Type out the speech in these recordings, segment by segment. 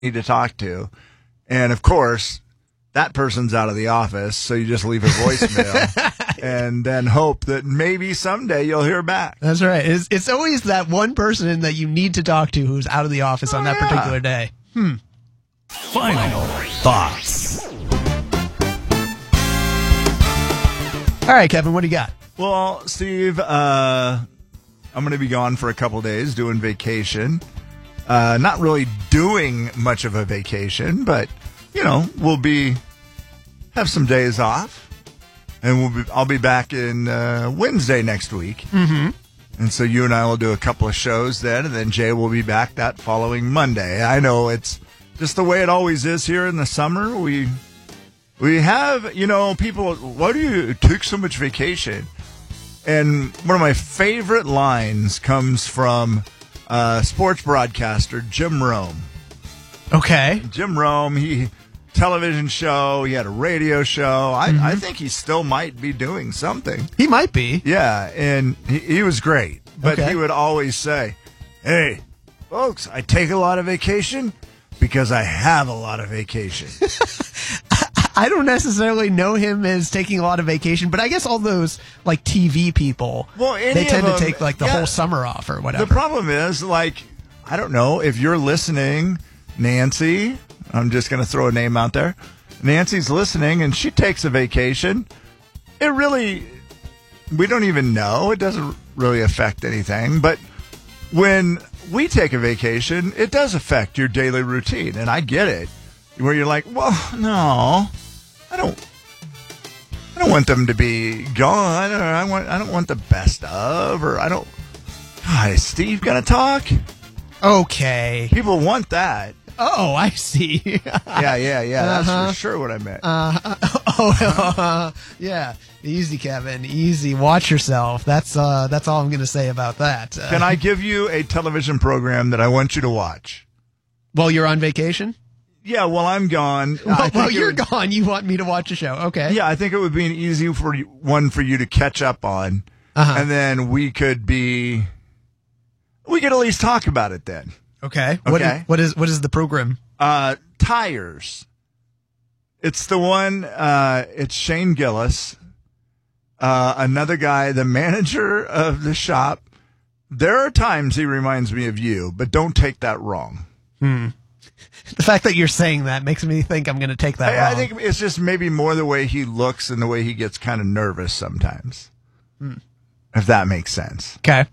need to talk to. And, of course, that person's out of the office, so you just leave a voicemail and then hope that maybe someday you'll hear back. That's right. It's always that one person that you need to talk to who's out of the office on that particular day. Final thoughts. All right, Kevin, what do you got? Well, Steve, I'm going to be gone for a couple days doing vacation. Not really doing much of a vacation, but, we'll have some days off. And I'll be back in Wednesday next week. Mm-hmm. And so you and I will do a couple of shows then, and then Jay will be back that following Monday. I know it's just the way it always is here in the summer. We have, people, why do you take so much vacation? And one of my favorite lines comes from sports broadcaster Jim Rome. Okay. Jim Rome, he television show, he had a radio show. I think he still might be doing something. He might be. Yeah, and he was great. But Okay. he would always say, hey, folks, I take a lot of vacation because I have a lot of vacation. I don't necessarily know him as taking a lot of vacation, but I guess all those like TV people, they tend to take like the whole summer off or whatever. The problem is, I don't know if you're listening, Nancy. I'm just going to throw a name out there. Nancy's listening and she takes a vacation. We don't even know. It doesn't really affect anything. But when we take a vacation, it does affect your daily routine. And I get it. Where you're like, well, no, I don't want them to be gone, or I don't want the best of, or I don't. God, is Steve gonna talk? Okay. People want that. Oh, I see. Yeah. That's for sure what I meant. Yeah. Easy, Kevin. Easy. Watch yourself. That's all I'm going to say about that. Can I give you a television program that I want you to watch? While you're on vacation? Yeah, well, I'm gone. Well, you're gone. You want me to watch a show. Okay. Yeah, I think it would be an easy one for you to catch up on. And then we could at least talk about it then. Okay. Okay. What is the program? Tires. It's the one, it's Shane Gillis, another guy, the manager of the shop. There are times he reminds me of you, but don't take that wrong. The fact that you're saying that makes me think I'm going to take that wrong. I think it's just maybe more the way he looks and the way he gets kind of nervous sometimes. If that makes sense. Okay.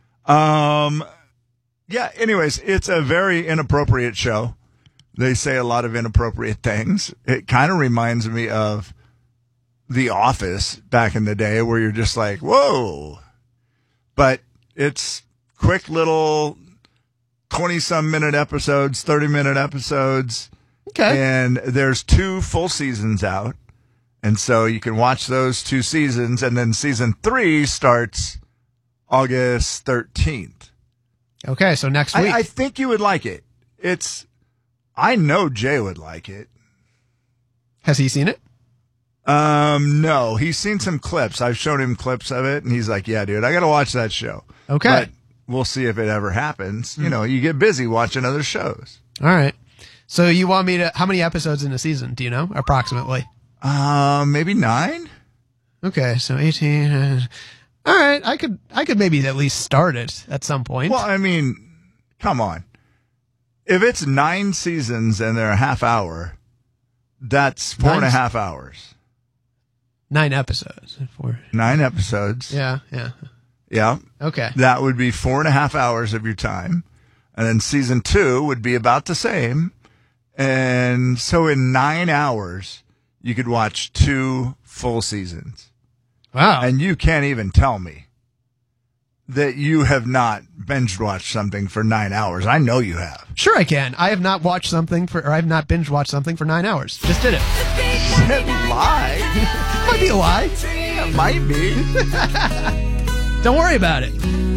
Yeah, anyways, it's a very inappropriate show. They say a lot of inappropriate things. It kind of reminds me of The Office back in the day where you're just like, whoa. But it's quick little 20-some minute episodes, 30-minute episodes. Okay. And there's 2 full seasons out. And so you can watch those 2 seasons. And then season 3 starts August 13th. Okay, so next week. I think you would like it. I know Jay would like it. Has he seen it? No, he's seen some clips. I've shown him clips of it, and he's like, yeah, dude, I got to watch that show. Okay. But we'll see if it ever happens. You know, you get busy watching other shows. All right. So you want me to, how many episodes in a season, do you know, approximately? Maybe 9? Okay, so 18. All right, I could maybe at least start it at some point. Well, I mean, come on. If it's 9 seasons and they're a half hour, that's 4.5 hours. 9 episodes. 9 episodes. Yeah. Yeah. Okay. That would be 4.5 hours of your time. And then season 2 would be about the same. And so in 9 hours, you could watch 2 full seasons. Wow. And you can't even tell me that you have not binge watched something for 9 hours. I know you have. Sure I can. I have not watched something I have not binge watched something for 9 hours. Just did it. Lie. Might be a lie. It might be. Don't worry about it.